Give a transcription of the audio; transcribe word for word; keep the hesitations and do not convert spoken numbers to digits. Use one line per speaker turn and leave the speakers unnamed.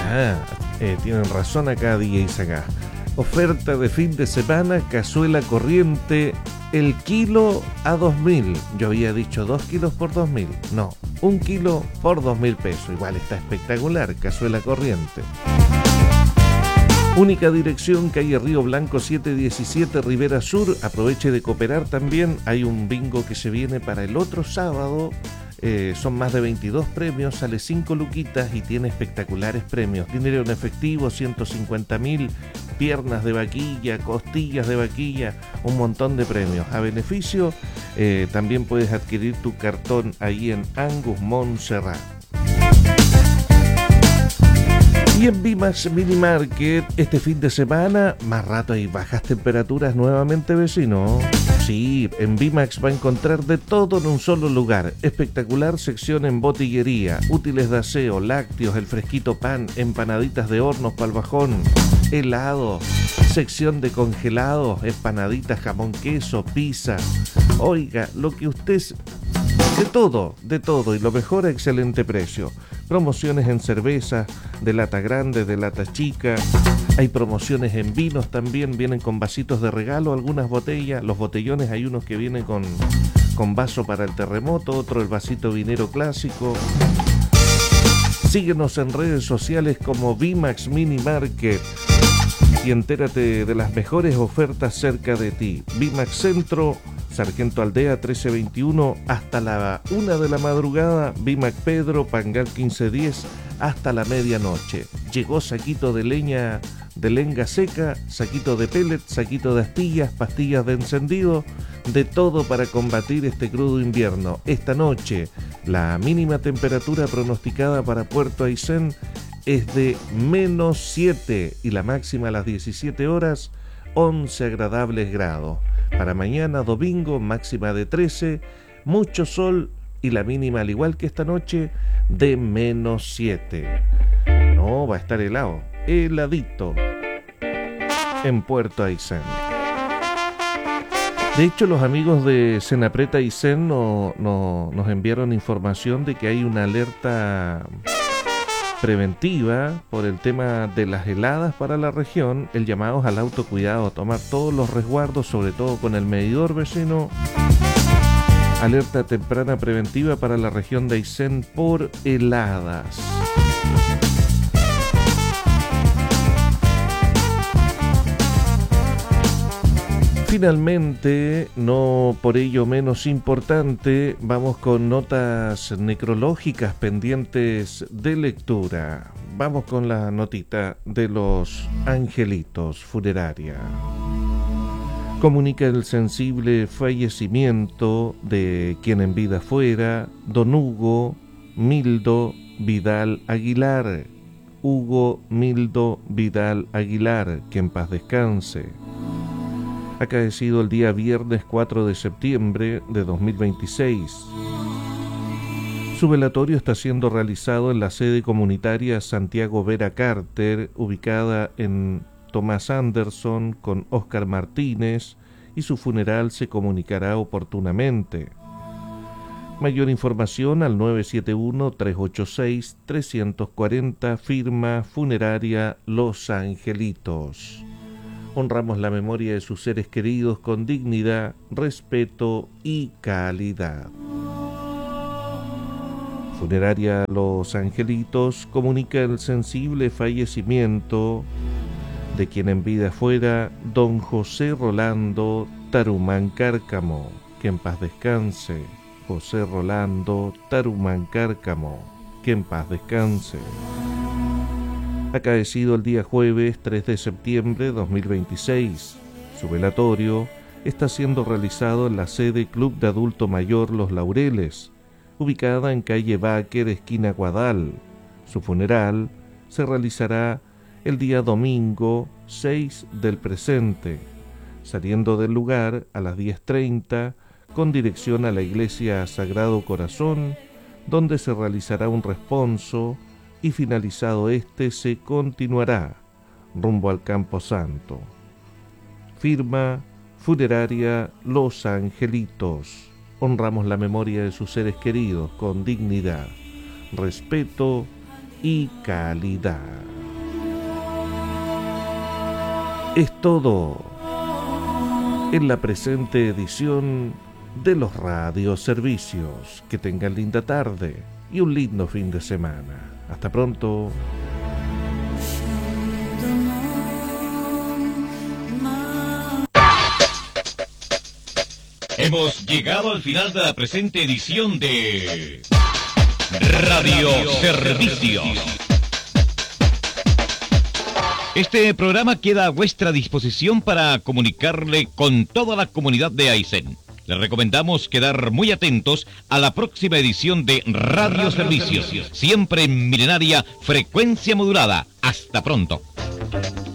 Ah, eh, tienen razón acá D J Sagá. Oferta de fin de semana, cazuela corriente, el kilo a dos mil. Yo había dicho dos kilos por dos mil. No, un kilo por dos mil pesos. Igual está espectacular, cazuela corriente. Única dirección, calle Río Blanco setecientos diecisiete, Rivera Sur. Aproveche de cooperar también. Hay un bingo que se viene para el otro sábado. Eh, son más de veintidós premios, sale cinco luquitas y tiene espectaculares premios. Dinero en efectivo, ciento cincuenta mil, piernas de vaquilla, costillas de vaquilla, un montón de premios. A beneficio, eh, también puedes adquirir tu cartón ahí en Angus Montserrat. Y en Bimax Mini Market, este fin de semana, más rato hay bajas temperaturas nuevamente, vecino. Sí, en Bimax va a encontrar de todo en un solo lugar. Espectacular sección en botillería, útiles de aseo, lácteos, el fresquito pan, empanaditas de hornos pa'l bajón, helado, sección de congelados, empanaditas, jamón, queso, pizza. Oiga, lo que usted... De todo, de todo, y lo mejor a excelente precio. Promociones en cerveza, de lata grande, de lata chica. Hay promociones en vinos también, vienen con vasitos de regalo, algunas botellas. Los botellones hay unos que vienen con, con vaso para el terremoto, otro el vasito vinero clásico. Síguenos en redes sociales como Bimax Mini Market y entérate de las mejores ofertas cerca de ti. Bimax Centro, Sargento Aldea trece veintiuno hasta la una de la madrugada, Bimac Pedro, Pangal quince diez hasta la medianoche. Llegó saquito de leña de lenga seca, saquito de pellet, saquito de astillas, pastillas de encendido, de todo para combatir este crudo invierno. Esta noche, la mínima temperatura pronosticada para Puerto Aysén es de menos siete y la máxima a las diecisiete horas, once agradables grados. Para mañana, domingo, máxima de trece, mucho sol y la mínima, al igual que esta noche, de menos siete. No, va a estar helado, heladito en Puerto Aysén. De hecho, los amigos de Senapret Aysén no, no, nos enviaron información de que hay una alerta preventiva por el tema de las heladas para la región. El llamado es al autocuidado, a tomar todos los resguardos, sobre todo con el medidor, vecino. Alerta temprana preventiva para la región de Aysén por heladas. Finalmente, no por ello menos importante, vamos con notas necrológicas pendientes de lectura. Vamos con la notita de los angelitos funeraria. Comunica el sensible fallecimiento de quien en vida fuera, don Hugo Mildo Vidal Aguilar. Hugo Mildo Vidal Aguilar, que en paz descanse. Acaecido el día viernes cuatro de septiembre de dos mil veintiséis. Su velatorio está siendo realizado en la sede comunitaria Santiago Vera Carter, ubicada en Tomás Anderson con Óscar Martínez, y su funeral se comunicará oportunamente. Mayor información al nueve siete uno, tres ocho seis, tres cuatro cero, firma Funeraria Los Angelitos. Honramos la memoria de sus seres queridos con dignidad, respeto y calidad. Funeraria Los Angelitos comunica el sensible fallecimiento de quien en vida fuera don José Rolando Tarumán Cárcamo, que en paz descanse. José Rolando Tarumán Cárcamo, que en paz descanse. Acaecido el día jueves tres de septiembre de dos mil veintiséis. Su velatorio está siendo realizado en la sede Club de Adulto Mayor Los Laureles, ubicada en calle Báquer, esquina Guadal. Su funeral se realizará el día domingo seis del presente, saliendo del lugar a las diez treinta con dirección a la iglesia Sagrado Corazón, donde se realizará un responso y finalizado este se continuará rumbo al Campo Santo. Firma Funeraria Los Angelitos. Honramos la memoria de sus seres queridos con dignidad, respeto y calidad. Es todo en la presente edición de los radioservicios. Que tengan linda tarde y un lindo fin de semana. Hasta pronto.
Hemos llegado al final de la presente edición de Radio Servicios. Este programa queda a vuestra disposición para comunicarle con toda la comunidad de Aysén. Les recomendamos quedar muy atentos a la próxima edición de Radio Servicios, siempre en milenaria frecuencia modulada. Hasta pronto.